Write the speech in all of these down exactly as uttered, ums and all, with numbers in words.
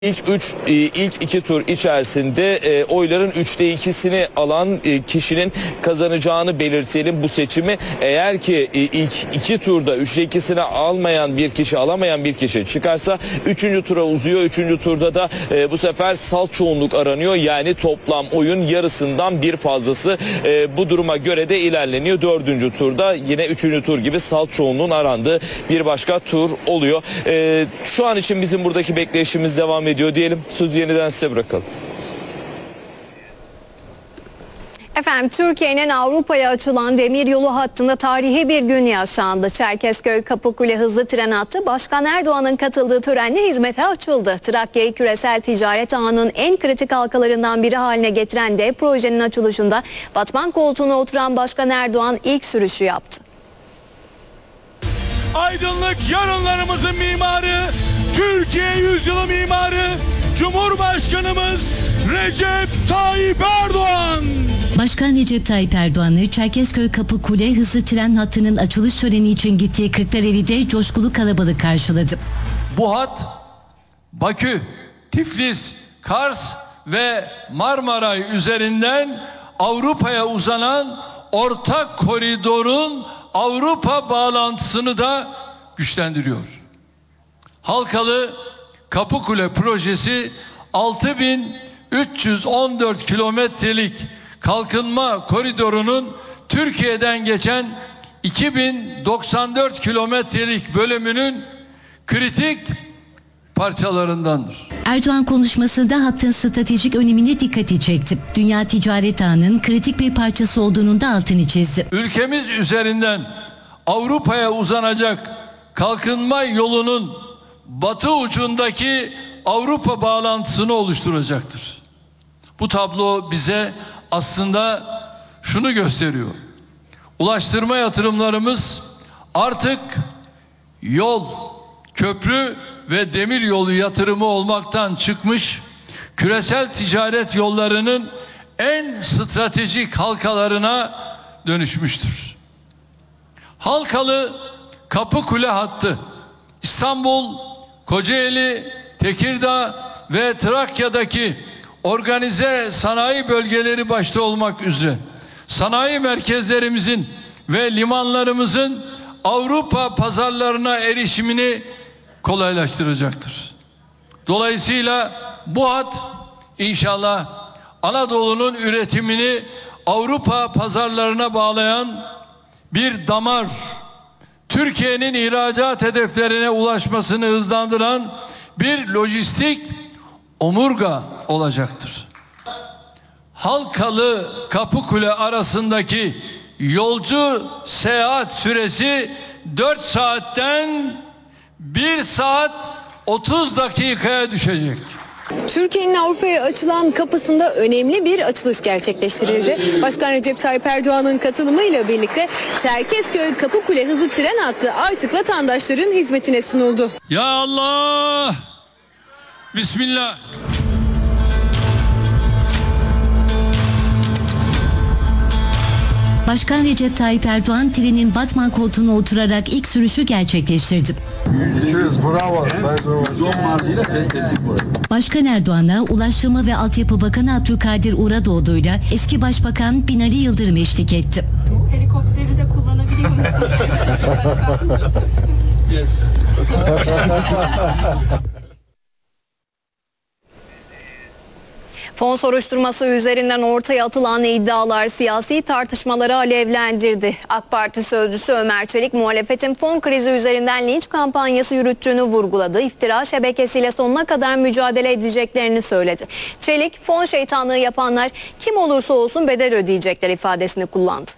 İlk üç, ilk iki tur içerisinde e, oyların üçte ikisini alan e, kişinin kazanacağını belirtelim bu seçimi. Eğer ki e, ilk iki turda üçte ikisini almayan bir kişi, alamayan bir kişi çıkarsa üçüncü tura uzuyor. Üçüncü turda da e, bu sefer salt çoğunluk aranıyor. Yani toplam oyun yarısından bir fazlası. E, bu duruma göre de ilerleniyor. Dördüncü turda yine üçüncü tur gibi salt çoğunluğun arandığı bir başka tur oluyor. E, şu an için bizim buradaki bekleyişimiz devam ediyor. ediyor diyelim. Sözü yeniden size bırakalım. Efendim, Türkiye'nin Avrupa'ya açılan demiryolu hattında tarihi bir gün yaşandı. Çerkezköy-Kapıkule hızlı tren hattı Başkan Erdoğan'ın katıldığı törenle hizmete açıldı. Trakya'yı küresel ticaret ağının en kritik halkalarından biri haline getiren dev projenin açılışında Batman koltuğuna oturan Başkan Erdoğan ilk sürüşü yaptı. Aydınlık yarınlarımızın mimarı, Türkiye yüzyılı mimarı Cumhurbaşkanımız Recep Tayyip Erdoğan. Başkan Recep Tayyip Erdoğan'ı Çerkezköy-Kapıkule hızlı tren hattının açılış töreni için gittiği Kırklareli'de coşkulu kalabalık karşıladı. Bu hat Bakü, Tiflis, Kars ve Marmaray üzerinden Avrupa'ya uzanan ortak koridorun Avrupa bağlantısını da güçlendiriyor. Halkalı Kapıkule projesi altı bin üç yüz on dört kilometrelik kalkınma koridorunun Türkiye'den geçen iki bin doksan dört kilometrelik bölümünün kritik parçalarındandır. Erdoğan konuşmasında hattın stratejik önemine dikkati çekti. Dünya ticaret ağının kritik bir parçası olduğunun da altını çizdi. Ülkemiz üzerinden Avrupa'ya uzanacak kalkınma yolunun batı ucundaki Avrupa bağlantısını oluşturacaktır. Bu tablo bize aslında şunu gösteriyor. Ulaştırma yatırımlarımız artık yol, köprü ve demir yolu yatırımı olmaktan çıkmış, küresel ticaret yollarının en stratejik halkalarına dönüşmüştür. Halkalı Kapıkule hattı İstanbul, Kocaeli, Tekirdağ ve Trakya'daki organize sanayi bölgeleri başta olmak üzere sanayi merkezlerimizin ve limanlarımızın Avrupa pazarlarına erişimini kolaylaştıracaktır. Dolayısıyla bu hat inşallah Anadolu'nun üretimini Avrupa pazarlarına bağlayan bir damar, Türkiye'nin ihracat hedeflerine ulaşmasını hızlandıran bir lojistik omurga olacaktır. Halkalı Kapıkule arasındaki yolcu seyahat süresi dört saatten bir saat otuz dakikaya düşecek. Türkiye'nin Avrupa'ya açılan kapısında önemli bir açılış gerçekleştirildi. Başkan Recep Tayyip Erdoğan'ın katılımıyla birlikte Çerkezköy-Kapıkule hızlı tren hattı artık vatandaşların hizmetine sunuldu. Ya Allah! Bismillah! Başkan Recep Tayyip Erdoğan trenin Batman koltuğuna oturarak ilk sürüşü gerçekleştirdi. iki yüz bravo. Başkan Erdoğan'a Ulaştırma ve Altyapı Bakanı Abdülkadir Uradoğdu ile eski Başbakan Binali Yıldırım eşlik etti. Helikopteri de kullanabiliyor musun? Yes. Fon soruşturması üzerinden ortaya atılan iddialar siyasi tartışmaları alevlendirdi. AK Parti sözcüsü Ömer Çelik, muhalefetin fon krizi üzerinden linç kampanyası yürüttüğünü vurguladı. İftira şebekesiyle sonuna kadar mücadele edeceklerini söyledi. Çelik, fon şeytanlığı yapanlar kim olursa olsun bedel ödeyecekler ifadesini kullandı.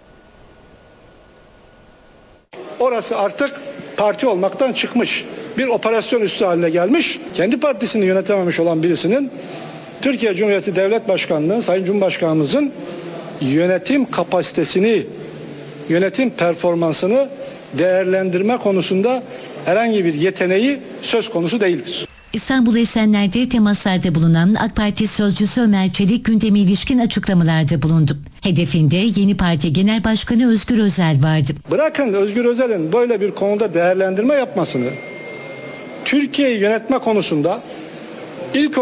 Orası artık parti olmaktan çıkmış. Bir operasyon üssü haline gelmiş. Kendi partisini yönetememiş olan birisinin Türkiye Cumhuriyeti Devlet Başkanlığı, Sayın Cumhurbaşkanımızın yönetim kapasitesini, yönetim performansını değerlendirme konusunda herhangi bir yeteneği söz konusu değildir. İstanbul Esenler'de temaslarda bulunan AK Parti sözcüsü Ömer Çelik gündeme ilişkin açıklamalarda bulundu. Hedefinde yeni parti genel başkanı Özgür Özel vardı. Bırakın Özgür Özel'in böyle bir konuda değerlendirme yapmasını, Türkiye'yi yönetme konusunda İlk